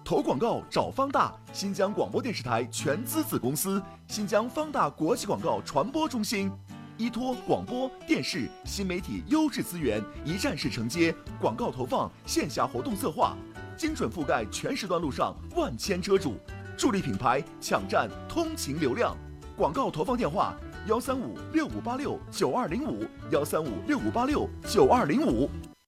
投广告找方大，新疆广播电视台全资子公司，新疆方大国际广告传播中心。依托广播电视新媒体优质资源，一站式承接广告投放、线下活动策划，精准覆盖全时段路上万千车主，助力品牌抢占通勤流量。广告投放电话：13565869205，13565869205。